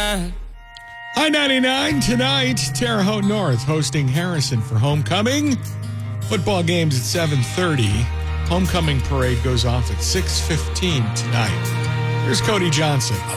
High 99 tonight. Terre Haute North hosting Harrison for homecoming. Football games at 7:30. Homecoming parade goes off at 6:15 tonight. Here's Cody Johnson.